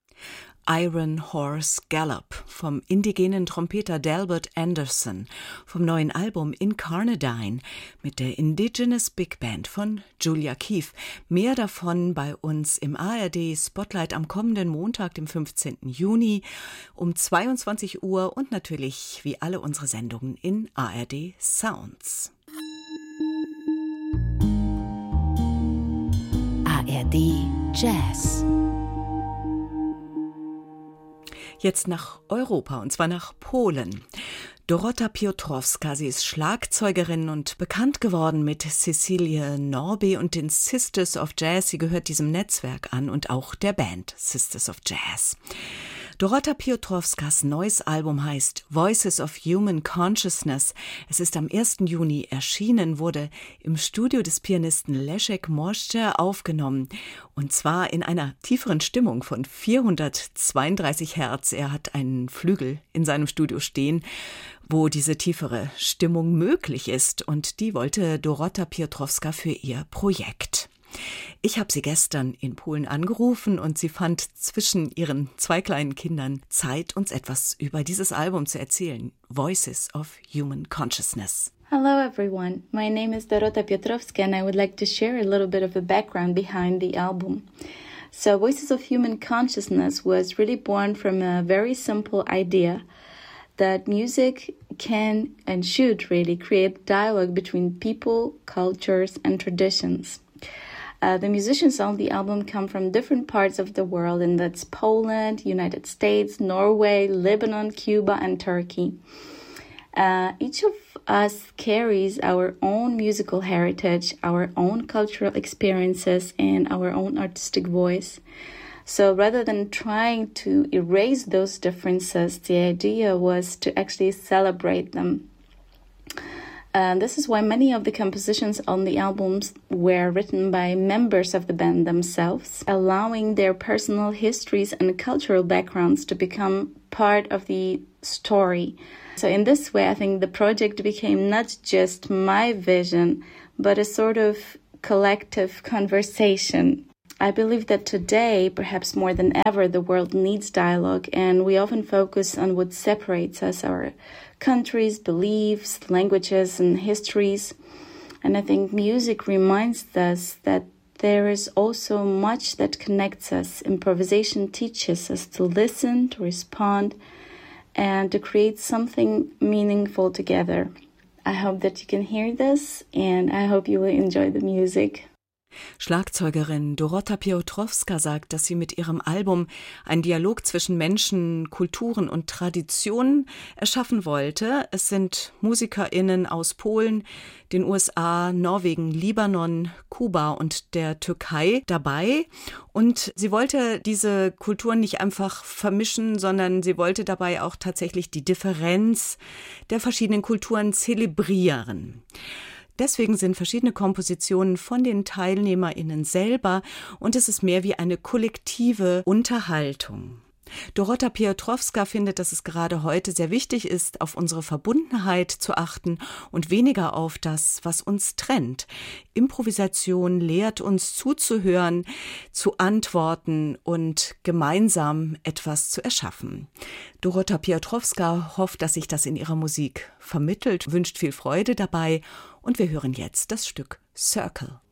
Iron Horse Gallop vom indigenen Trompeter Delbert Anderson vom neuen Album Incarnadine mit der Indigenous Big Band von Julia Keefe. Mehr davon bei uns im ARD Spotlight am kommenden Montag, dem 15. Juni um 22 Uhr und natürlich wie alle unsere Sendungen in ARD Sounds. ARD Jazz. Jetzt nach Europa, und zwar nach Polen. Dorota Piotrowska, sie ist Schlagzeugerin und bekannt geworden mit Cecilie Norby und den Sisters of Jazz. Sie gehört diesem Netzwerk an und auch der Band Sisters of Jazz. Dorota Piotrowskas neues Album heißt Voices of Human Consciousness. Es ist am 1. Juni erschienen, wurde im Studio des Pianisten Leszek Moszczer aufgenommen. Und zwar in einer tieferen Stimmung von 432 Hertz. Er hat einen Flügel in seinem Studio stehen, wo diese tiefere Stimmung möglich ist. Und die wollte Dorota Piotrowska für ihr Projekt. Ich habe sie gestern in Polen angerufen und sie fand zwischen ihren 2 kleinen Kindern Zeit, uns etwas über dieses Album zu erzählen. Voices of Human Consciousness. Hello everyone, my name is Dorota Piotrowska and I would like to share a little bit of a background behind the album. So Voices of Human Consciousness was really born from a very simple idea that music can and should really create dialogue between people, cultures and traditions. The musicians on the album come from different parts of the world, and that's Poland, United States, Norway, Lebanon, Cuba, and Turkey. Each of us carries our own musical heritage, our own cultural experiences, and our own artistic voice. So rather than trying to erase those differences, the idea was to actually celebrate them. This is why many of the compositions on the albums were written by members of the band themselves, allowing their personal histories and cultural backgrounds to become part of the story. So in this way, I think the project became not just my vision, but a sort of collective conversation. I believe that today, perhaps more than ever, the world needs dialogue, and we often focus on what separates us, our countries, beliefs, languages, and histories. And I think music reminds us that there is also much that connects us. Improvisation teaches us to listen, to respond, and to create something meaningful together. I hope that you can hear this, and I hope you will enjoy the music. Schlagzeugerin Dorota Piotrowska sagt, dass sie mit ihrem Album einen Dialog zwischen Menschen, Kulturen und Traditionen erschaffen wollte. Es sind MusikerInnen aus Polen, den USA, Norwegen, Libanon, Kuba und der Türkei dabei. Und sie wollte diese Kulturen nicht einfach vermischen, sondern sie wollte dabei auch tatsächlich die Differenz der verschiedenen Kulturen zelebrieren. Deswegen sind verschiedene Kompositionen von den TeilnehmerInnen selber und es ist mehr wie eine kollektive Unterhaltung. Dorota Piotrowska findet, dass es gerade heute sehr wichtig ist, auf unsere Verbundenheit zu achten und weniger auf das, was uns trennt. Improvisation lehrt uns zuzuhören, zu antworten und gemeinsam etwas zu erschaffen. Dorota Piotrowska hofft, dass sich das in ihrer Musik vermittelt, wünscht viel Freude dabei und wir hören jetzt das Stück Circle.